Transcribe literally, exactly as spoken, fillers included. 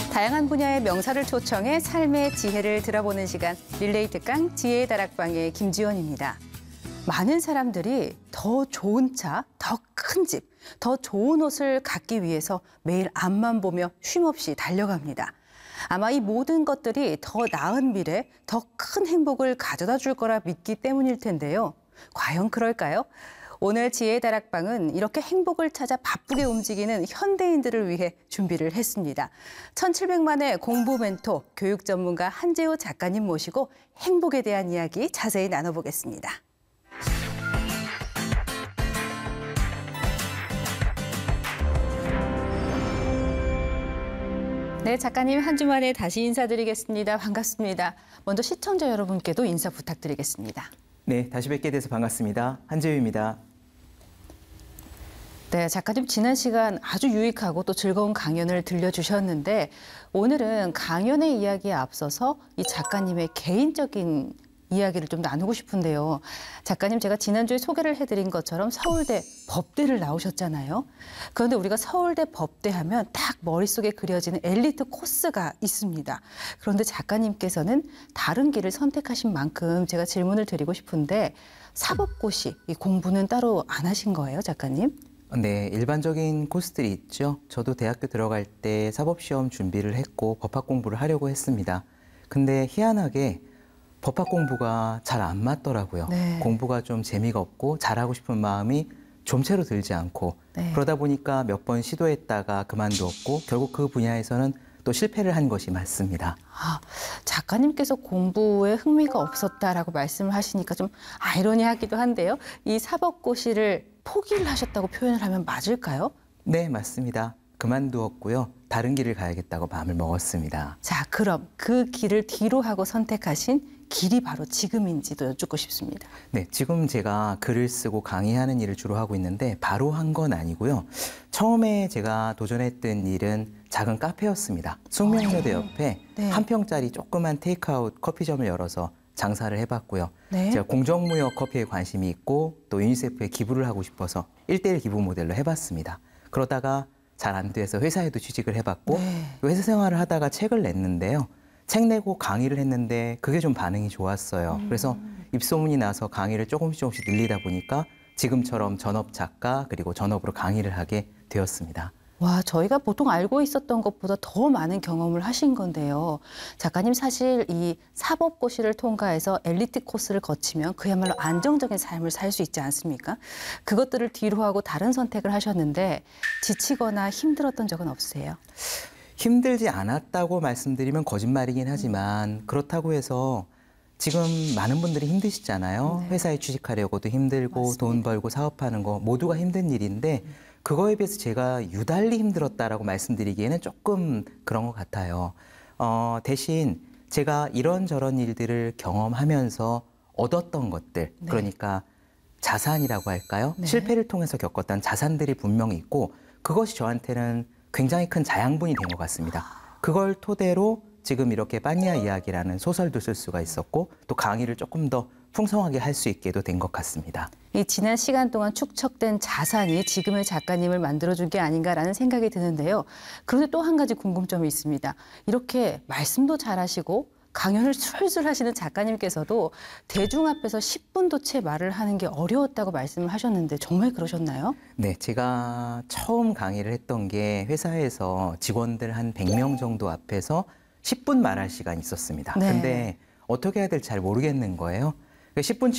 다양한 분야의 명사를 초청해 삶의 지혜를 들어보는 시간, 릴레이 특강 지혜의 다락방의 김지연입니다. 많은 사람들이 더 좋은 차, 더 큰 집, 더 좋은 옷을 갖기 위해서 매일 앞만 보며 쉼없이 달려갑니다. 아마 이 모든 것들이 더 나은 미래, 더 큰 행복을 가져다 줄 거라 믿기 때문일 텐데요. 과연 그럴까요? 오늘 지혜의 다락방은 이렇게 행복을 찾아 바쁘게 움직이는 현대인들을 위해 준비를 했습니다. 천칠백만의 공부 멘토, 교육 전문가 한재호 작가님 모시고 행복에 대한 이야기 자세히 나눠보겠습니다. 네, 작가님 한 주 만에 다시 인사드리겠습니다. 반갑습니다. 먼저 시청자 여러분께도 인사 부탁드리겠습니다. 네, 다시 뵙게 돼서 반갑습니다. 한재우입니다. 네, 작가님 지난 시간 아주 유익하고 또 즐거운 강연을 들려주셨는데 오늘은 강연의 이야기에 앞서서 이 작가님의 개인적인 이야기를 좀 나누고 싶은데요. 작가님, 제가 지난주에 소개를 해드린 것처럼 서울대 법대를 나오셨잖아요. 그런데 우리가 서울대 법대 하면 딱 머릿속에 그려지는 엘리트 코스가 있습니다. 그런데 작가님께서는 다른 길을 선택하신 만큼 제가 질문을 드리고 싶은데 사법고시, 이 공부는 따로 안 하신 거예요, 작가님? 네, 일반적인 코스들이 있죠. 저도 대학교 들어갈 때 사법시험 준비를 했고 법학 공부를 하려고 했습니다. 근데 희한하게 법학 공부가 잘 안 맞더라고요. 네. 공부가 좀 재미가 없고 잘하고 싶은 마음이 좀채로 들지 않고 네. 그러다 보니까 몇 번 시도했다가 그만두었고 결국 그 분야에서는 또 실패를 한 것이 맞습니다. 아, 작가님께서 공부에 흥미가 없었다라고 말씀을 하시니까 좀 아이러니하기도 한데요. 이 사법고시를 포기를 하셨다고 표현을 하면 맞을까요? 네, 맞습니다. 그만두었고요. 다른 길을 가야겠다고 마음을 먹었습니다. 자, 그럼 그 길을 뒤로 하고 선택하신 길이 바로 지금인지도 여쭙고 싶습니다. 네, 지금 제가 글을 쓰고 강의하는 일을 주로 하고 있는데 바로 한 건 아니고요. 처음에 제가 도전했던 일은 작은 카페였습니다. 숙명여대 옆에 네. 한 평짜리 조그만 테이크아웃 커피점을 열어서 장사를 해봤고요. 네. 제가 공정무역 커피에 관심이 있고 또 유니세프에 기부를 하고 싶어서 일대일 기부 모델로 해봤습니다. 그러다가 잘 안 돼서 회사에도 취직을 해봤고 네. 회사 생활을 하다가 책을 냈는데요. 책 내고 강의를 했는데 그게 좀 반응이 좋았어요. 음. 그래서 입소문이 나서 강의를 조금씩 조금씩 늘리다 보니까 지금처럼 전업 작가 그리고 전업으로 강의를 하게 되었습니다. 와, 저희가 보통 알고 있었던 것보다 더 많은 경험을 하신 건데요. 작가님, 사실 이 사법고시를 통과해서 엘리트 코스를 거치면 그야말로 안정적인 삶을 살 수 있지 않습니까? 그것들을 뒤로 하고 다른 선택을 하셨는데 지치거나 힘들었던 적은 없으세요? 힘들지 않았다고 말씀드리면 거짓말이긴 하지만 그렇다고 해서 지금 많은 분들이 힘드시잖아요. 네. 회사에 취직하려고도 힘들고 맞습니다. 돈 벌고 사업하는 거 모두가 힘든 일인데 그거에 비해서 제가 유달리 힘들었다라고 말씀드리기에는 조금 그런 것 같아요. 어, 대신 제가 이런저런 일들을 경험하면서 얻었던 것들, 네. 그러니까 자산이라고 할까요? 네. 실패를 통해서 겪었던 자산들이 분명히 있고 그것이 저한테는 굉장히 큰 자양분이 된 것 같습니다. 그걸 토대로 지금 이렇게 빠니아 이야기라는 소설도 쓸 수가 있었고 또 강의를 조금 더 풍성하게 할 수 있게도 된 것 같습니다. 이 지난 시간 동안 축적된 자산이 지금의 작가님을 만들어준 게 아닌가라는 생각이 드는데요. 그런데 또 한 가지 궁금점이 있습니다. 이렇게 말씀도 잘하시고 강연을 술술 하시는 작가님께서도 대중 앞에서 십 분도 채 말을 하는 게 어려웠다고 말씀을 하셨는데 정말 그러셨나요? 네, 제가 처음 강의를 했던 게 회사에서 직원들 한 백 명 정도 앞에서 십 분 말할 시간이 있었습니다. 네. 근데 어떻게 해야 될지 잘 모르겠는 거예요. 십 분